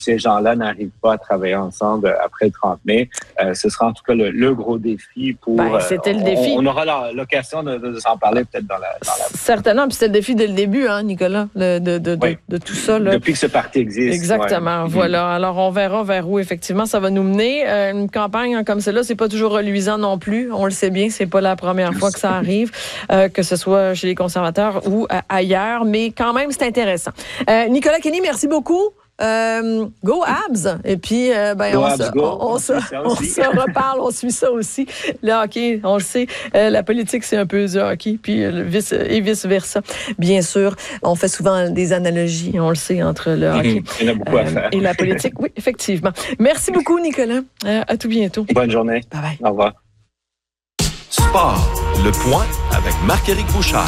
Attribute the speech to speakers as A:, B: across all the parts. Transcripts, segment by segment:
A: ces gens-là n'arrivent pas à travailler ensemble après le 30 mai. Ce sera en tout cas le gros défi pour...
B: c'était le défi.
A: On aura l'occasion de s'en parler peut-être dans la...
B: Certainement, puis c'était le défi dès le début, hein, Nicolas, de tout ça. Là.
A: Depuis que ce parti existe.
B: Exactement, voilà. Alors, on verra vers où, effectivement, ça va nous mener. Une campagne comme celle-là, c'est pas toujours reluisant non plus. On le sait bien, c'est pas la première fois que ça arrive, que ce soit chez les conservateurs ou ailleurs, mais quand même, c'est intéressant. Nicolas Kenny, merci beaucoup. Go Habs! Et puis, on se reparle, on suit ça aussi. Le hockey, on le sait, la politique, c'est un peu du hockey, puis vice-versa. Bien sûr, on fait souvent des analogies, on le sait, entre le hockey
A: Il y en a beaucoup à faire.
B: Et la politique. Oui, effectivement. Merci beaucoup, Nicolas. À tout bientôt.
A: Bonne journée.
B: Bye-bye.
A: Au revoir.
C: Sport, le point avec Marc-Éric Bouchard.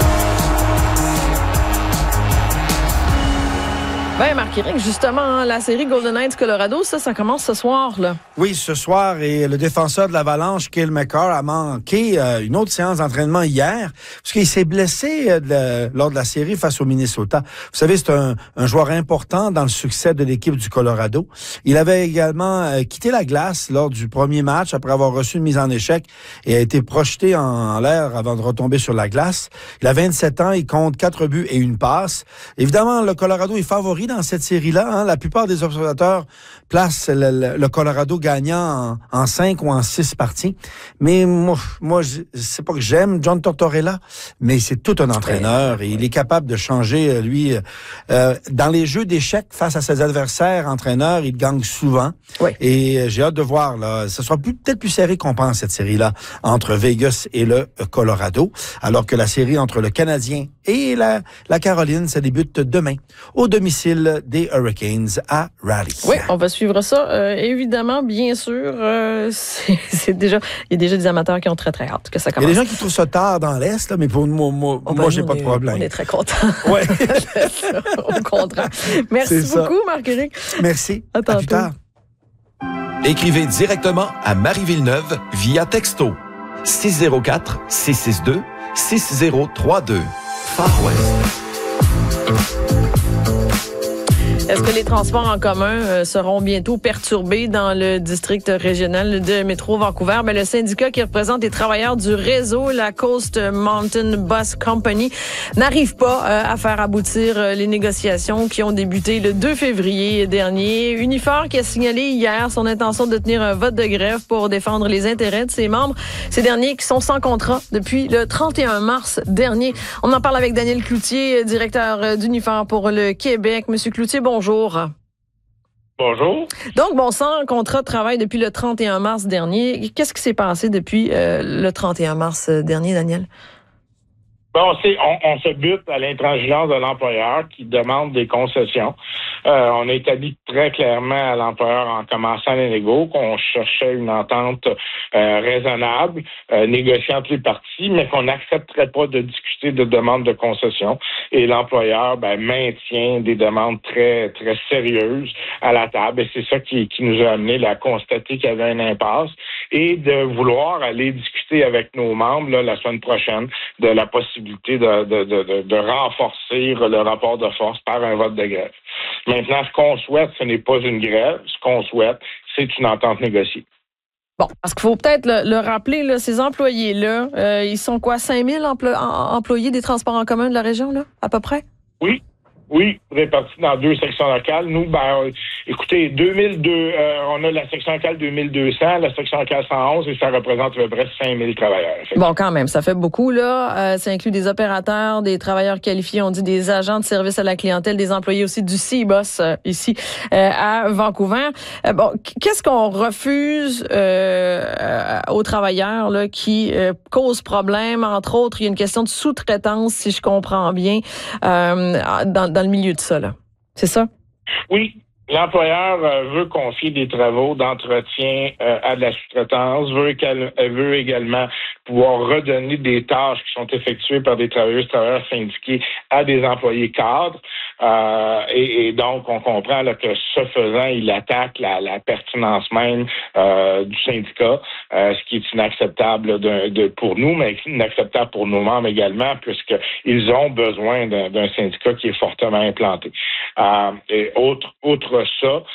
B: Ben, Marc-Éric, justement, la série Golden Knights Colorado, ça commence ce soir, là.
D: Oui, ce soir, et le défenseur de l'Avalanche, Cale Makar, a manqué une autre séance d'entraînement hier, parce qu'il s'est blessé lors de la série face au Minnesota. Vous savez, c'est un joueur important dans le succès de l'équipe du Colorado. Il avait également quitté la glace lors du premier match, après avoir reçu une mise en échec, et a été projeté en l'air avant de retomber sur la glace. Il a 27 ans, il compte 4 buts et 1 passe. Évidemment, le Colorado est favori dans cette série-là. Hein. La plupart des observateurs placent le Colorado gagnant en 5 ou en 6 parties. Mais moi, c'est pas que j'aime John Tortorella, mais c'est tout un entraîneur et il est capable de changer, lui. Dans les jeux d'échecs face à ses adversaires entraîneurs, il gagne souvent.
B: Oui.
D: Et j'ai hâte de voir, là. Ce sera peut-être plus serré qu'on pense, cette série-là, entre Vegas et le Colorado. Alors que la série entre le Canadien et la Caroline, ça débute demain, au domicile des Hurricanes à Raleigh.
B: Oui, on va suivre ça. Évidemment, bien sûr, il y a déjà des amateurs qui ont très, très hâte que ça commence.
D: Il y a des gens qui trouvent ça tard dans l'Est, là, mais pour moi, j'ai pas de problème.
B: On est très contents.
D: Ouais.
B: Au contraire. Merci beaucoup, Marc-Éric.
D: Merci.
B: À
D: plus tard.
C: Écrivez directement à Marie Villeneuve via texto 604-662-6032. Far West.
B: Est-ce que les transports en commun seront bientôt perturbés dans le district régional de Métro Vancouver? Le syndicat qui représente les travailleurs du réseau, la Coast Mountain Bus Company, n'arrive pas à faire aboutir les négociations qui ont débuté le 2 février dernier. Unifor qui a signalé hier son intention de tenir un vote de grève pour défendre les intérêts de ses membres, ces derniers qui sont sans contrat depuis le 31 mars dernier. On en parle avec Daniel Cloutier, directeur d'Unifor pour le Québec. Monsieur Cloutier, bonjour.
E: Bonjour.
B: Donc, sans contrat de travail depuis le 31 mars dernier. Qu'est-ce qui s'est passé depuis le 31 mars dernier, Daniel?
E: On se bute à l'intransigeance de l'employeur qui demande des concessions. On a établi très clairement à l'employeur en commençant les négos qu'on cherchait une entente raisonnable, négociée entre les parties, mais qu'on n'accepterait pas de discuter de demandes de concessions. Et l'employeur maintient des demandes très, très sérieuses à la table. Et c'est ça qui nous a amené à constater qu'il y avait une impasse et de vouloir aller discuter avec nos membres la semaine prochaine de la possibilité de renforcer le rapport de force par un vote de grève. Maintenant, ce qu'on souhaite, ce n'est pas une grève. Ce qu'on souhaite, c'est une entente négociée.
B: Bon, parce qu'il faut peut-être le rappeler, là, ces employés-là, ils sont quoi, 5000 employés des transports en commun de la région, là, à peu près?
E: Oui, répartis dans 2 sections locales. Nous, écoutez, 2002, on a la section locale 2200, la section locale 111, et ça représente à peu près 5000 travailleurs.
B: Bon, quand même, ça fait beaucoup, là. Ça inclut des opérateurs, des travailleurs qualifiés, on dit des agents de service à la clientèle, des employés aussi du CIBOS ici à Vancouver. Qu'est-ce qu'on refuse aux travailleurs là qui causent problème? Entre autres, il y a une question de sous-traitance, si je comprends bien, dans le milieu de ça, là. C'est ça?
E: Oui. L'employeur veut confier des travaux d'entretien à de la sous-traitance, veut également pouvoir redonner des tâches qui sont effectuées par des travailleurs syndiqués à des employés cadres. Et donc, on comprend là, que ce faisant, il attaque la pertinence même du syndicat, ce qui est inacceptable pour nous, mais inacceptable pour nos membres également, puisqu'ils ont besoin d'un syndicat qui est fortement implanté. Et outre ça,